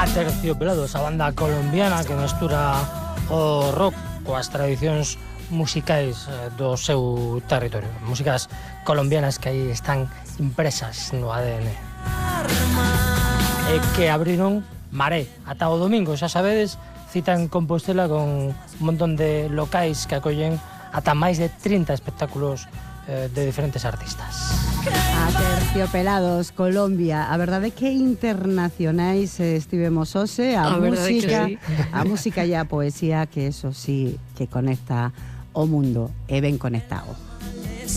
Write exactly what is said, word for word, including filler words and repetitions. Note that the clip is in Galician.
Aterciopelados, a banda colombiana que mestura o rock coas tradicións musicais do seu territorio. Músicas colombianas que aí están impresas no A D N. E que abriron Maré ata o domingo, xa sabedes, cita en Compostela con un montón de locais que acollen ata máis de trinta espectáculos eh, de diferentes artistas. Aterciopelados, Colombia. A verdade é que internacionais estivemos hoxe. A, a música, sí. A música e a poesía, que eso sí, que conecta o mundo e ben conectado.